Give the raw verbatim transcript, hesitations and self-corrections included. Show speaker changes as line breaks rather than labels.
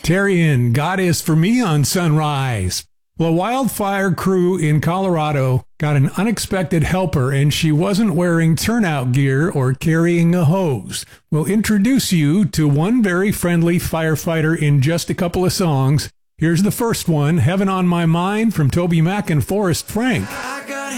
Terry and God Is For Me on Sunrise. Well, a wildfire crew in Colorado got an unexpected helper, and she wasn't wearing turnout gear or carrying a hose. We'll introduce you to one very friendly firefighter in just a couple of songs. Here's the first one, Heaven on My Mind, from Toby Mac and Forrest Frank.